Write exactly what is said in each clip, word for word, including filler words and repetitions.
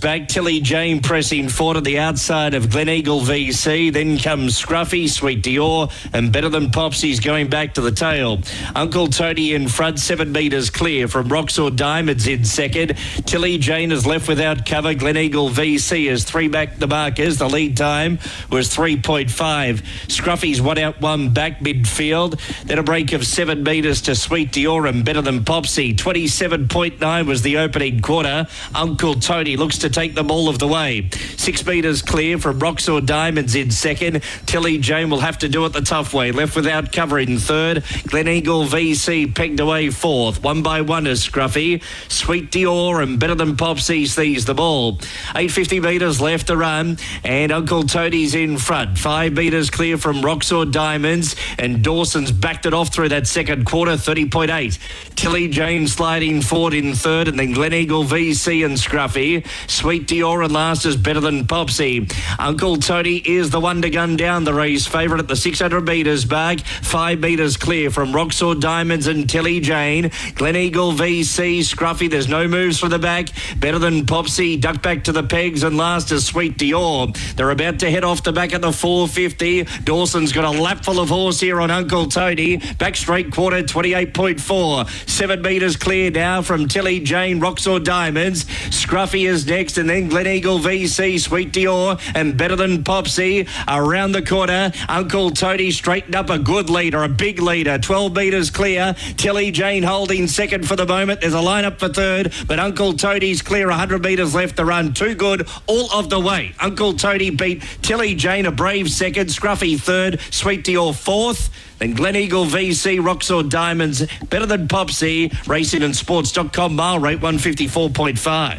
back. Tilly Jane pressing forward at the outside of Gleneagle V C. Then comes Scruffy, Sweet Dior, and Better Than Popsy's going back to the tail. Uncle Tony in front, seven metres clear from Rocks or Diamonds in second. Tilly Jane is left without cover. Gleneagle V C is three back the markers. The lead time was three point five. Scruffy's one out, one back midfield. Then a break of seven metres to Sweet Dior and Better Than Popsy. twenty-seven point nine was the opening quarter. Uncle Tony looks to take them all of the way. Six metres clear from Rocks or Diamonds in second. Tilly Jane will have to do it the tough way. Left without cover in third. Gleneagle V C pegged away fourth. One by one is Scruffy. Sweet Dior and Better Than Popsy sees the ball. eight hundred fifty metres left to run, and Uncle Tony's in front. Five metres clear from Rocks or Diamonds, and Dawson's backed it off through that second quarter, thirty point eight. Tilly Jane sliding forward in third, and then Gleneagle V C and Scruffy. Sweet Dior and last is Better Than Popsy. Uncle Tony is the one to gun down the race favourite at the six hundred metres back. Five metres clear from Rocks or Diamonds and Tilly Jane. Gleneagle V C, Scruffy, there's no moves from the back. Better Than Popsy, duck back to the pegs, and last is Sweet Dior. They're about to head off the back at the four fifty. Dawson's got a lap full of horse here on Uncle Tony. Back straight quarter, twenty-eight point four. Seven metres clear now from Tilly Jane, Rocks or Diamonds. Scruffy is next, and then Gleneagle V C, Sweet Dior, and Better Than Popsy. Around the corner, Uncle Tony straightened up a good leader, a big leader. twelve metres clear. Tilly Jane holding second for the moment. There's a line-up for third, but Uncle Tony's clear. one hundred metres left to run. Too good all of the way. Uncle Tony beat Tilly Jane, a brave second. Scruffy third. Sweet Dior fourth. Then Gleneagle V C, Rocks or Diamonds, Better Than Popsy. Racing and Sports dot com mile rate one fifty-four point five.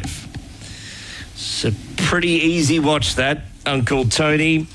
It's a pretty easy watch, that. Uncle Tony.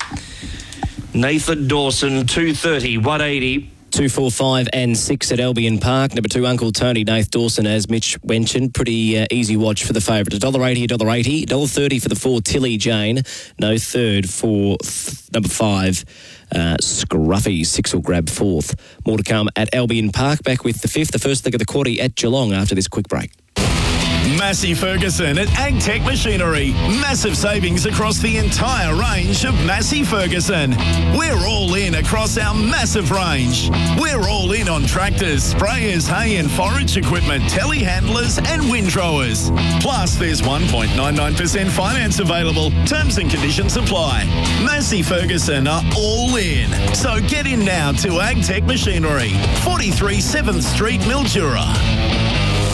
Nathan Dawson, two thirty, one eighty. Two, four, five and six at Albion Park. Number two, Uncle Tony, Nath Dawson, as Mitch mentioned. Pretty uh, easy watch for the favourite. one dollar eighty, one dollar eighty. one dollar thirty for the four, Tilly Jane. No third for th- number five, uh, Scruffy. Six will grab fourth. More to come at Albion Park. Back with the fifth, the first leg of the quarter at Geelong after this quick break. Massey Ferguson at AgTech Machinery. Massive savings across the entire range of Massey Ferguson. We're all in across our massive range. We're all in on tractors, sprayers, hay and forage equipment, telehandlers and windrowers. Plus, there's one point nine nine percent finance available. Terms and conditions apply. Massey Ferguson are all in. So get in now to AgTech Machinery, forty-three seventh Street, Mildura.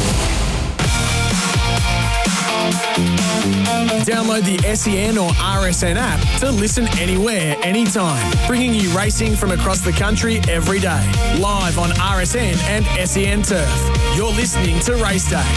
Download the S E N or R S N app to listen anywhere, anytime. Bringing you racing from across the country every day. Live on R S N and S E N Turf. You're listening to Race Day.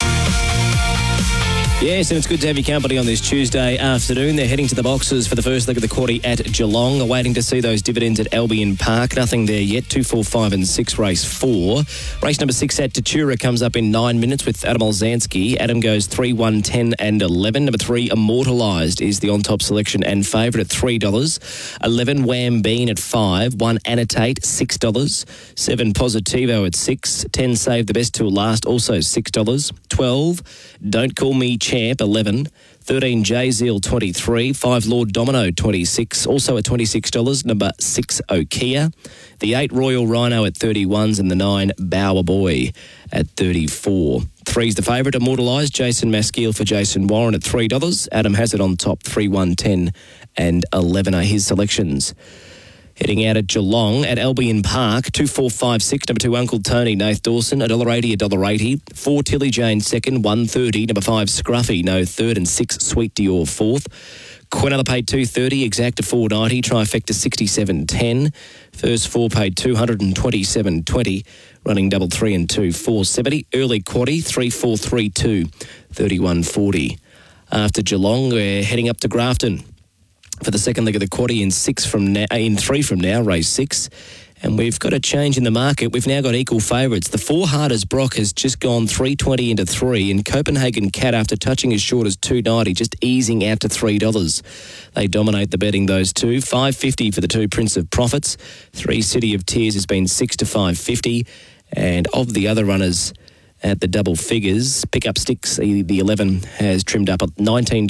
Yes, and it's good to have your company on this Tuesday afternoon. They're heading to the boxes for the first leg of the quarter at Geelong, awaiting to see those dividends at Albion Park. Nothing there yet. Two, four, five and six, race four. Race number six at Tatura comes up in nine minutes with Adam Olzanski. Adam goes three, one, ten and eleven. Number three, Immortalised, is the on-top selection and favourite at three dollars. eleven, Wham Bean at five. one, Annotate, six dollars. seven, Positivo at six. ten, Save the Best Till Last, also six dollars. twelve, Don't Call Me Champ, eleven. thirteen, J Zeal, twenty-three. five, Lord Domino, twenty-six. Also at twenty-six dollars, number six, Okia. The eight, Royal Rhino at thirty-ones, and the nine, Bower Boy at thirty-four. three's the favourite, Immortalised. Jason Maskeel for Jason Warren at three dollars. Adam has it on top, three, one, ten and eleven are his selections. Heading out at Geelong at Albion Park, two, four, five, six, number two, Uncle Tony, Nath Dawson, one dollar eighty, one dollar eighty. four, Tilly Jane, second, one thirty. Number five, Scruffy, no third, and six, Sweet Dior, fourth. Quinella paid two thirty, Exacta four ninety, Trifecta sixty-seven ten. First four paid two hundred twenty-seven twenty, running double three and two, four seventy. Early quaddie, three, four, three, two, thirty-one forty. After Geelong, we're heading up to Grafton for the second leg of the quaddie in six from now, in three from now, race six. And we've got a change in the market. We've now got equal favourites. The four Harders Brock has just gone three twenty into three, and Copenhagen Cat, after touching as short as two ninety, just easing out to three dollars. They dominate the betting, those two. five fifty for the two Prince of Profits. Three City of Tears has been six to five fifty. And of the other runners at the double figures, Pick Up Sticks, the eleven has trimmed up at nineteen dollars.